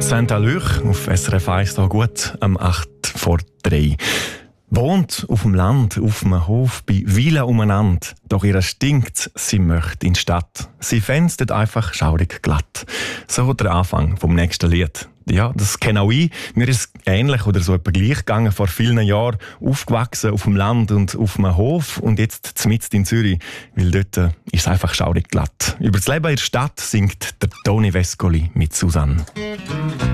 Saint-Alluch auf SRF 1 da gut am 8 vor 3. Wohnt auf dem Land, auf einem Hof, bei Villen umeinander. Doch ihr stinkt, sie möchte in die Stadt. Sie fänd's dort einfach schaurig glatt. So der Anfang vom nächsten Lied. Ja, das kenne auch ich. Mir ist es ähnlich oder so etwa gleich gegangen vor vielen Jahren. Aufgewachsen auf dem Land und auf einem Hof und jetzt mitten in Zürich, weil dort ist es einfach schaurig glatt. Über das Leben in der Stadt singt der Toni Vescoli mit Susanne.